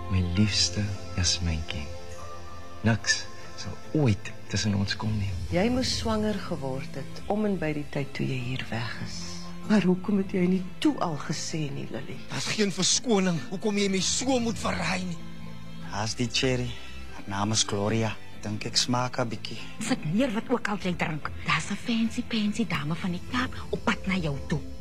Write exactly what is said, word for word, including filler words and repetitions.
my liefste Jasmijntjie. Niks sal ooit tussen ons kom nie. Jy moes swanger geword het om en by die tyd toe jy hier weg is. Maar hoekom het jy nie toe al gesê nie, Lily? Daar's geen verskoning hoekom jy my so moet verraai nie. Haas die cherry. Haar naam is Gloria. Dink ek smaak 'n bietjie. Sit neer wat ook al jy drink. Daar's 'n fancy fancy dame van die Kaap op pad na jou toe.